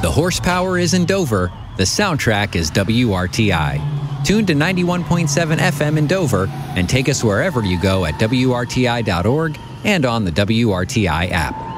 The horsepower is in Dover. The soundtrack is WRTI. Tune to 91.7 FM in Dover and take us wherever you go at WRTI.org and on the WRTI app.